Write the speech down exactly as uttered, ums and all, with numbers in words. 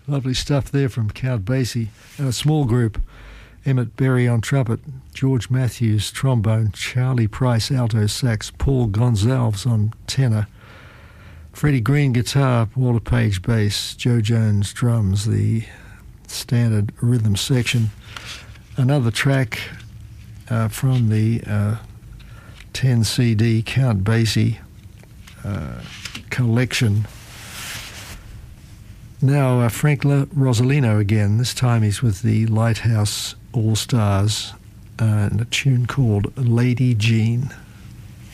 Lovely stuff there from Count Basie. And a small group, Emmett Berry on trumpet, George Matthews trombone, Charlie Price alto sax, Paul Gonzalez on tenor, Freddie Green guitar, Walter Page bass, Joe Jones drums, the standard rhythm section. Another track uh, from the uh, ten C D Count Basie uh, collection. Now uh, Frank La- Rosolino again. This time he's with the Lighthouse All-Stars uh, and a tune called Lady Jean.